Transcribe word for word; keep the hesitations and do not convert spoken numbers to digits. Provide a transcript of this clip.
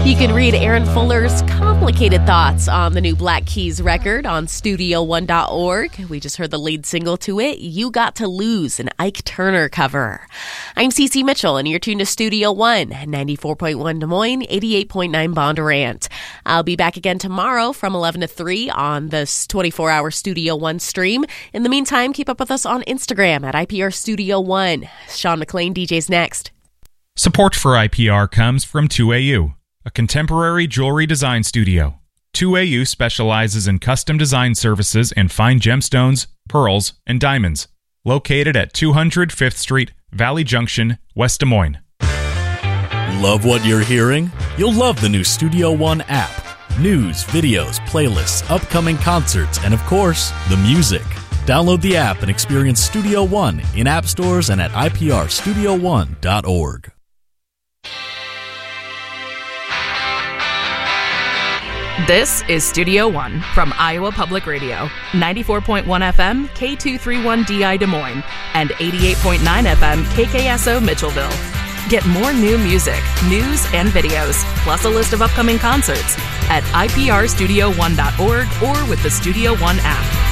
You can read Aaron Fuller's complicated thoughts on the new Black Keys record on studio one dot org. We just heard the lead single to it, You Got to Lose, an Ike Turner cover. I'm Cece Mitchell, and you're tuned to Studio One, ninety-four point one Des Moines, eighty-eight point nine Bondurant. I'll be back again tomorrow from eleven to three on this twenty-four hour Studio One stream. In the meantime, keep up with us on Instagram at I P R Studio One. Sean McLean D Js next. Support for I P R comes from two A U, a contemporary jewelry design studio. two A U specializes in custom design services in fine gemstones, pearls, and diamonds. Located at two hundred Fifth Street, Valley Junction, West Des Moines. Love what you're hearing? You'll love the new Studio One app. News, videos, playlists, upcoming concerts, and of course, the music. Download the app and experience Studio One in app stores and at I P R studio one dot org. This is Studio One from Iowa Public Radio, ninety-four point one F M, K two thirty-one D I Des Moines, and eighty-eight point nine F M, K K S O Mitchellville. Get more new music, news, and videos, plus a list of upcoming concerts at I P R studio one dot org or with the Studio One app.